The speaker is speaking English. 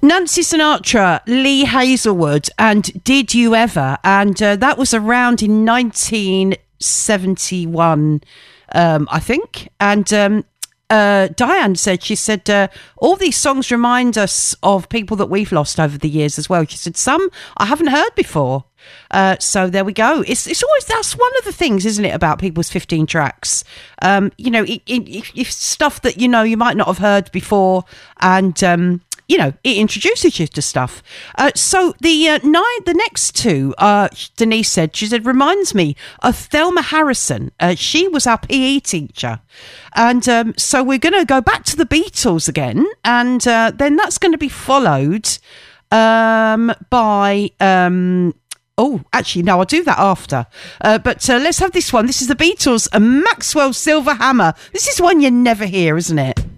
Nancy Sinatra, Lee Hazelwood, and Did You Ever? And that was around in 1971, I think. And Diane said, all these songs remind us of people that we've lost over the years as well. She said, some I haven't heard before. So there we go. It's always, that's one of the things, isn't it, about people's 15 tracks. If stuff that, you might not have heard before, and it introduces you to stuff. So the next two, Denise said, reminds me of Thelma Harrison. She was our PE teacher. And so we're going to go back to the Beatles again. And then that's going to be followed by... actually, no, I'll do that after. But let's have this one. This is the Beatles and Maxwell Silver Hammer. This is one you never hear, isn't it?